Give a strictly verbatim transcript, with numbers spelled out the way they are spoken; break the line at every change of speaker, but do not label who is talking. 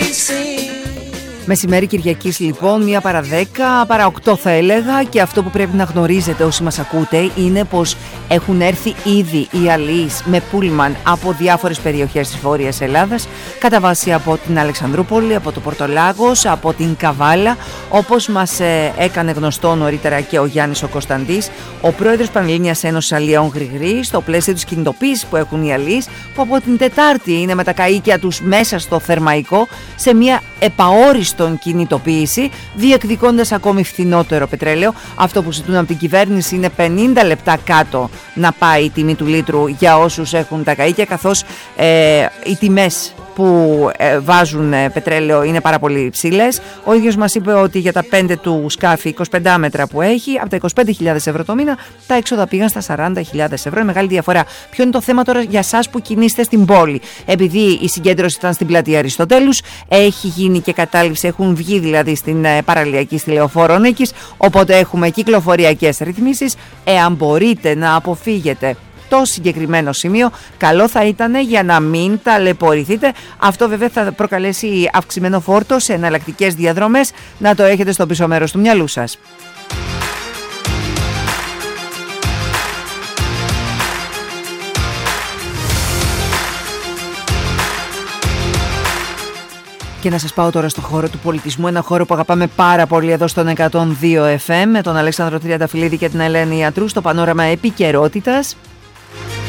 Μεσημέρι Κυριακής λοιπόν, μία παρά δέκα, παρά οκτώ θα έλεγα, και αυτό που πρέπει να γνωρίζετε όσοι μας ακούτε είναι πως έχουν έρθει ήδη οι αλείς με πούλμαν από διάφορες περιοχές της Βόρειας Ελλάδας, κατά βάση από την Αλεξανδρούπολη, από το Πορτολάγος, από την Καβάλα, όπως μας ε, έκανε γνωστό νωρίτερα και ο Γιάννης ο Κωνσταντής, ο πρόεδρος Πανελλήνιας Ένωσης Αλιέων Γρηγρή, στο πλαίσιο της κινητοποίησης που έχουν οι αλείς, που από την Τετάρτη είναι με τα καΐκια τους μέσα στο Θερμαϊκό, σε μια επαόριστον κινητοποίηση, διεκδικώντας ακόμη φθηνότερο πετρέλαιο. Αυτό που ζητούν από την κυβέρνηση είναι πενήντα λεπτά κάτω να πάει η τιμή του λίτρου για όσους έχουν τα καΐκια, καθώς ε, οι τιμές που ε, βάζουν ε, πετρέλαιο είναι πάρα πολύ υψηλές. Ο ίδιος μας είπε ότι για τα πέντε του σκάφη είκοσι πέντε μέτρα που έχει, από τα είκοσι πέντε χιλιάδες ευρώ το μήνα, τα έξοδα πήγαν στα σαράντα χιλιάδες ευρώ. Είναι μεγάλη διαφορά. Ποιο είναι το θέμα τώρα για εσάς που κινείστε στην πόλη? Επειδή η συγκέντρωση ήταν στην πλατεία Αριστοτέλους, έχει γίνει και κατάληψη, έχουν βγει δηλαδή στην ε, παραλιακή, στη Λεωφόρο Νίκης, οπότε έχουμε κυκλοφοριακές ρυθμίσεις. Εάν μπορείτε να αποφύγετε το συγκεκριμένο σημείο, καλό θα ήταν για να μην ταλαιπωρηθείτε. Αυτό βέβαια θα προκαλέσει αυξημένο φόρτο σε εναλλακτικές διαδρομές, να το έχετε στο πίσω μέρος του μυαλού σας. Και να σας πάω τώρα στο χώρο του πολιτισμού, ένα χώρο που αγαπάμε πάρα πολύ εδώ στον εκατόν δύο εφ εμ, με τον Αλέξανδρο Τριανταφυλλίδη και την Ελένη Ιατρού στο πανόραμα επικαιρότητας.